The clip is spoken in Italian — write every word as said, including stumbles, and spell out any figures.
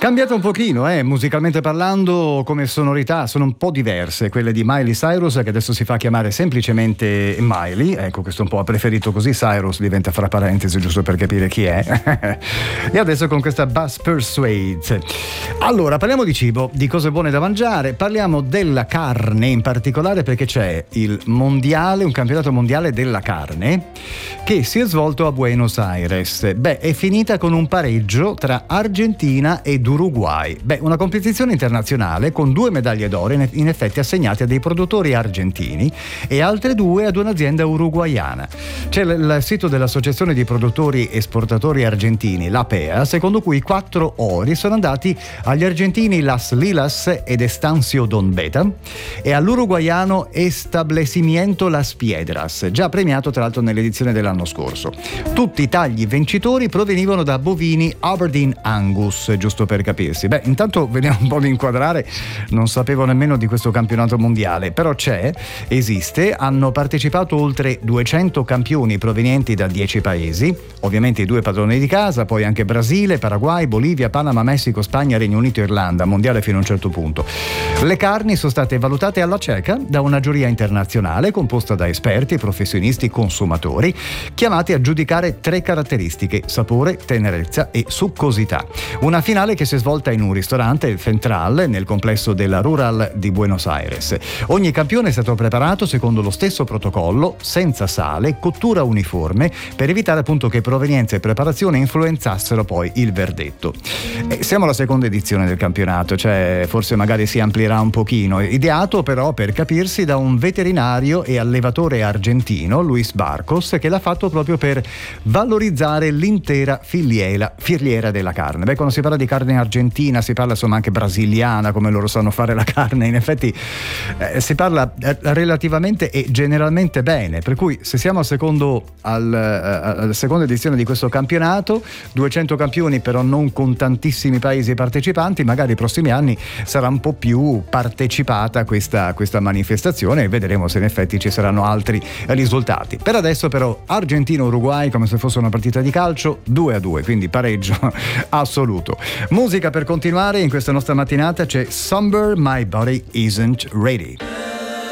Cambiato un pochino, eh, musicalmente parlando, come sonorità sono un po' diverse quelle di Miley Cyrus, che adesso si fa chiamare semplicemente Miley. Ecco, questo un po' ha preferito così, Cyrus diventa fra parentesi giusto per capire chi è. E adesso con questa Buzz Persuade. Allora, parliamo di cibo, di cose buone da mangiare, parliamo della carne in particolare, perché c'è il mondiale, un campionato mondiale della carne che si è svolto a Buenos Aires. Beh, è finita con un pareggio tra Argentina ed Uruguay. Beh, una competizione internazionale con due medaglie d'oro in effetti assegnate a dei produttori argentini e altre due ad un'azienda uruguaiana. C'è il sito dell'Associazione di Produttori Esportatori Argentini, l'A P E A, secondo cui quattro ori sono andati agli argentini Las Lilas ed Estancio Don Beta e all'uruguaiano Establecimiento Las Piedras, già premiato tra l'altro nell'edizione dell'anno scorso. Tutti i tagli vincitori provenivano da bovini Aberdeen Angus, giusto per capirsi. Beh, intanto veniamo un po' ad inquadrare, non sapevo nemmeno di questo campionato mondiale, però c'è, esiste, hanno partecipato oltre duecento campioni provenienti da dieci paesi, ovviamente i due padroni di casa, poi anche Brasile, Paraguay, Bolivia, Panama, Messico, Spagna, Regno Unito e Irlanda, mondiale fino a un certo punto. Le carni sono state valutate alla cieca da una giuria internazionale composta da esperti, professionisti, consumatori, chiamati a giudicare tre caratteristiche: sapore, tenerezza e succosità. Una finale che si è svolta in un ristorante, il Central, nel complesso della Rural di Buenos Aires. Ogni campione è stato preparato secondo lo stesso protocollo, senza sale, cottura uniforme, per evitare appunto che provenienza e preparazione influenzassero poi il verdetto. E siamo alla seconda edizione del campionato, cioè forse magari si amplierà un pochino, ideato però, per capirsi, da un veterinario e allevatore argentino, Luis Barcos, che l'ha fatto proprio per valorizzare l'intera filiera, filiera della carne. Beh, quando si parla di carne argentina si parla insomma anche brasiliana, come loro sanno fare la carne, in effetti eh, si parla eh, relativamente e generalmente bene, per cui se siamo al secondo al, eh, alla seconda edizione di questo campionato, duecento campioni però non con tantissimi paesi partecipanti, magari i prossimi anni sarà un po' più partecipata questa, questa manifestazione e vedremo se in effetti ci saranno altri risultati. Per adesso però Argentina-Uruguay come se fosse una partita di calcio, due a due, quindi pareggio assoluto. Musica per continuare in questa nostra mattinata, c'è Somber My Body Isn't Ready.